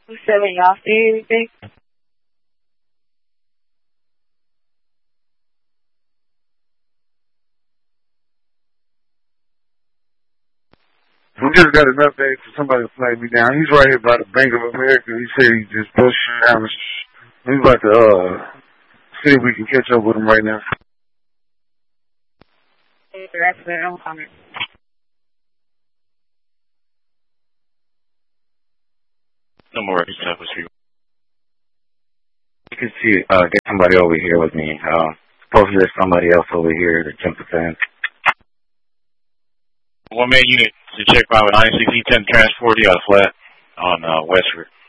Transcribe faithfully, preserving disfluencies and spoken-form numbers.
two seven, y'all see anything? We just got an update for somebody to flag me down. He's right here by the Bank of America. He said he just pushed down. He's about to uh, see if we can catch up with him right now. That's where I'm coming. No more records stuff with you. You can see, uh, get somebody over here with me. Uh, supposedly there's somebody else over here that jumped the fence. One man unit to check by with I C C ten transport. You got a flat on uh, Westford.